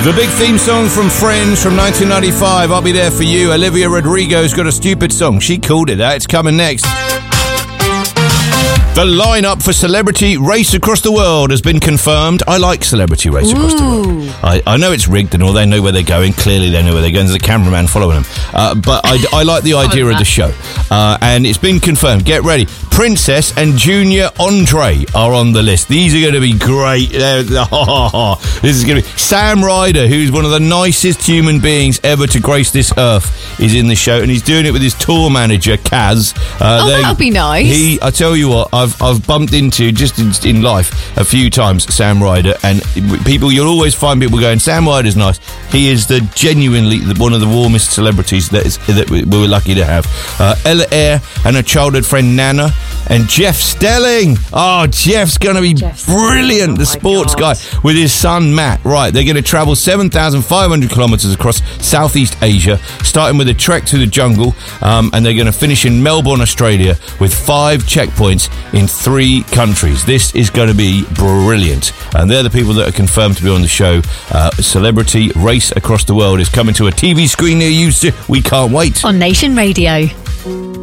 The big theme song from Friends from 1995, I'll Be There For You. Olivia Rodrigo's got a stupid song. She called it that. It's coming next. The lineup for Celebrity Race Across the World has been confirmed. I like Celebrity Race Across the World. I know it's rigged and all. They know where they're going. Clearly they know where they're going. There's a cameraman following them. But I like the idea of the show. And it's been confirmed. Get ready. Princess and Junior Andre are on the list. These are going to be great. This is going to be Sam Ryder, who's one of the nicest human beings ever to grace this earth, is in the show, and he's doing it with his tour manager Kaz. That'll be nice. I tell you what, I've bumped into just in life a few times Sam Ryder, and you'll always find people going, Sam Ryder's nice. He is genuinely one of the warmest celebrities that we were lucky to have. Ella Eyre and her childhood friend Nana. And Jeff Stelling. Oh, Jeff's going to be brilliant. The sports guy with his son, Matt. Right, they're going to travel 7,500 kilometres across Southeast Asia, starting with a trek through the jungle, and they're going to finish in Melbourne, Australia, with 5 checkpoints in 3 countries. This is going to be brilliant. And they're the people that are confirmed to be on the show. Celebrity Race Across the World is coming to a TV screen near you. We can't wait. On Nation Radio.